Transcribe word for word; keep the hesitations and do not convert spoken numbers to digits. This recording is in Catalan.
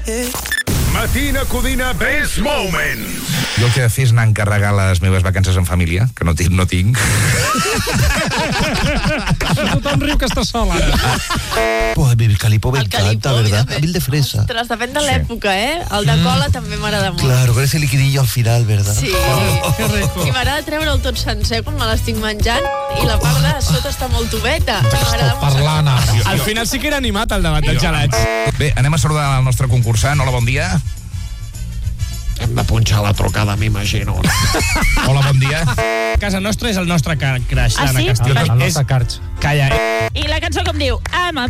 Matina Codina Best Moments. Jo el que he de fer és anar a encarregar les meves vacances en família, que no tinc, no tinc. Tothom riu que està sol, ara. Pues a mi el calipo me El encanta, calipo, ¿verdad? mira, A mí el de fresa. Ostres, depèn de l'època, eh? El de cola també m'agrada molt. Claro, con ese liquidillo al final, ¿verdad? Sí. Que rico. I m'agrada treure'l tot sencer quan me l'estic menjant i la part de sota està molt tubeta. M'agrada molt. Parlant, ara. Al final sí que era animat el debat dels gelats. Bé, anem a saludar el nostre concursant. Hola, bon dia. Hem de punxar la trucada, m'imagino. Hola, bon dia. Casa nostra és el nostre ca- crash, Ah, Anna sí? Castillo. El nostre És- carx. Calla. I la cançó com diu? I'm a